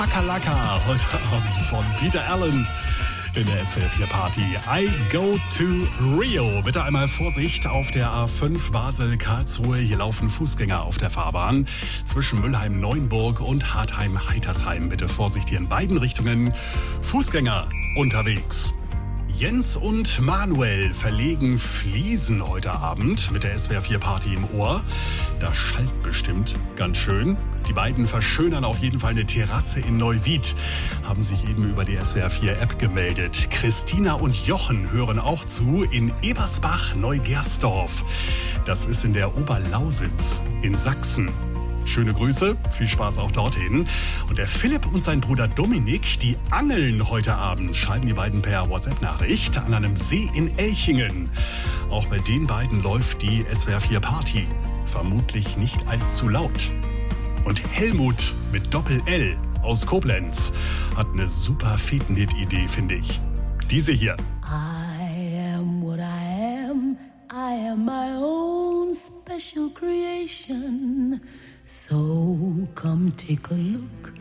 Akalaka heute Abend von Peter Allen in der SWR 4 Party. I go to Rio. Bitte einmal Vorsicht auf der A5 Basel-Karlsruhe. Hier laufen Fußgänger auf der Fahrbahn zwischen Mülheim-Neuenburg und Hartheim-Heitersheim. Bitte Vorsicht hier in beiden Richtungen. Fußgänger unterwegs. Jens und Manuel verlegen Fliesen heute Abend mit der SWR 4 Party im Ohr. Das schallt bestimmt ganz schön. Die beiden verschönern auf jeden Fall eine Terrasse in Neuwied, haben sich eben über die SWR 4 App gemeldet. Christina und Jochen hören auch zu in Ebersbach-Neugersdorf. Das ist in der Oberlausitz in Sachsen. Schöne Grüße, viel Spaß auch dorthin. Und der Philipp und sein Bruder Dominik, die angeln heute Abend, schreiben die beiden per WhatsApp-Nachricht an einem See in Elchingen. Auch bei den beiden läuft die SWR 4 Party. Vermutlich nicht allzu laut. Und Helmut mit Doppel-L aus Koblenz hat eine super Fetenhit-Idee, finde ich. Diese hier. I am what I am. I am my own special creation. So come take a look